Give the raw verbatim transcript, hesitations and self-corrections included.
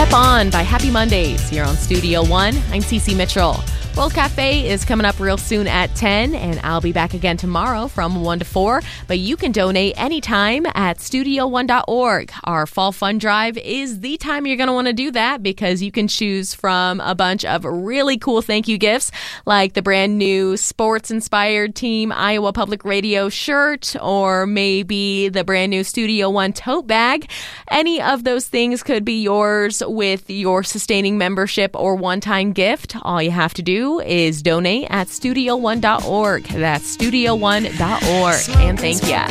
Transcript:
Step On by Happy Mondays here on Studio One. I'm Cece Mitchell. World Cafe is coming up real soon at ten, and I'll be back again tomorrow from one to four. But you can donate anytime at studio one dot org. Our Fall Fund Drive is the time you're going to want to do that because you can choose from a bunch of really cool thank you gifts like the brand new sports-inspired Team Iowa Public Radio shirt or maybe the brand new Studio One tote bag. Any of those things could be yours with your sustaining membership or one-time gift. All you have to do is donate at studio one dot org. That's studio one dot org. And thank you.